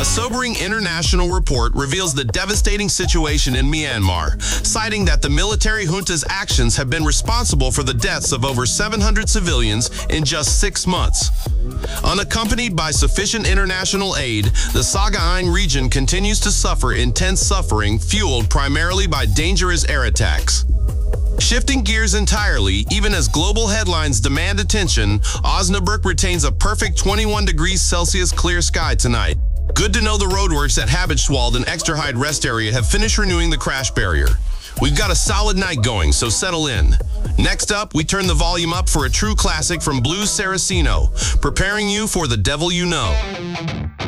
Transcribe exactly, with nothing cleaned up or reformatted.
sobering international report reveals the devastating situation in Myanmar, citing that the military junta's actions have been responsible for the deaths of over seven hundred civilians in just six months. Unaccompanied by sufficient international aid, the Sagaing region continues to suffer intense suffering fueled primarily by dangerous air attacks. Shifting gears entirely, even as global headlines demand attention, Osnabrück retains a perfect twenty-one degrees Celsius clear sky tonight. Good to know the roadworks at Habitswald and Exterheide rest area have finished renewing the crash barrier. We've got a solid night going, so settle in. Next up, we turn the volume up for a true classic from Blues Saraceno, preparing you for The Devil You Know.